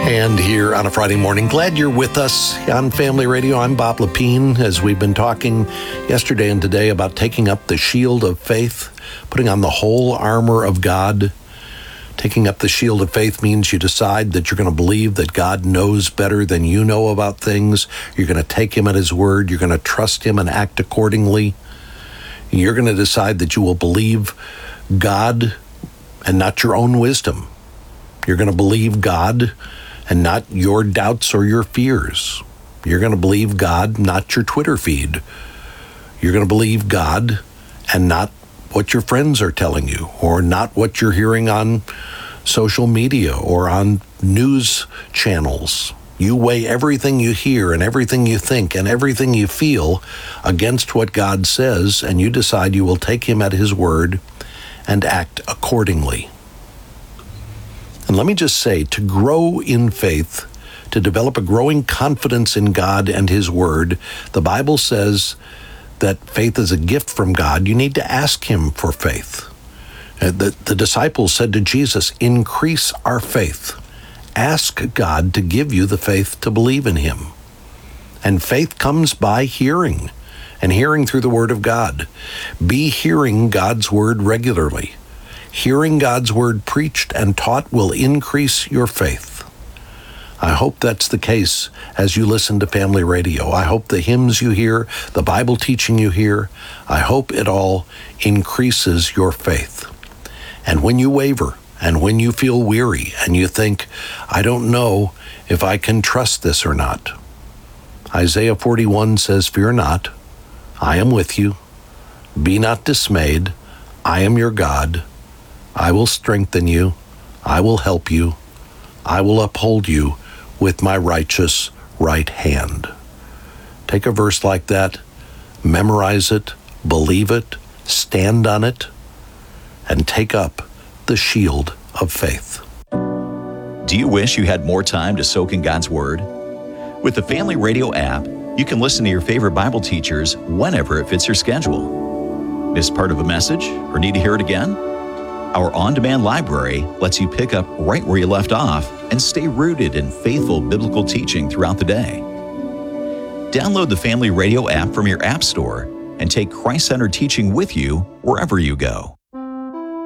And here on a Friday morning, glad you're with us on Family Radio. I'm Bob Lepine, as we've been talking yesterday and today about taking up the shield of faith, putting on the whole armor of God. Taking up the shield of faith means you decide that you're going to believe that God knows better than you know about things. You're going to take him at his word. You're going to trust him and act accordingly. You're going to decide that you will believe God and not your own wisdom. You're going to believe God and not your doubts or your fears. You're going to believe God, not your Twitter feed. You're going to believe God and not what your friends are telling you, or not what you're hearing on social media or on news channels. You weigh everything you hear and everything you think and everything you feel against what God says, and you decide you will take him at his word and act accordingly. And let me just say, to grow in faith, to develop a growing confidence in God and his word, the Bible says that faith is a gift from God. You need to ask him for faith. The disciples said to Jesus, increase our faith. Ask God to give you the faith to believe in him. And faith comes by hearing, and hearing through the word of God. Be hearing God's word regularly. Hearing God's word preached and taught will increase your faith. I hope that's the case as you listen to Family Radio. I hope the hymns you hear, the Bible teaching you hear, I hope it all increases your faith. And when you waver, and when you feel weary, and you think, I don't know if I can trust this or not, Isaiah 41 says, fear not, I am with you. Be not dismayed, I am your God. I will strengthen you. I will help you. I will uphold you with my righteous right hand. Take a verse like that, memorize it, believe it, stand on it, and take up the shield of faith. Do you wish you had more time to soak in God's Word? With the Family Radio app, you can listen to your favorite Bible teachers whenever it fits your schedule. Miss part of a message or need to hear it again? Our on-demand library lets you pick up right where you left off and stay rooted in faithful biblical teaching throughout the day. Download the Family Radio app from your app store and take Christ-centered teaching with you wherever you go.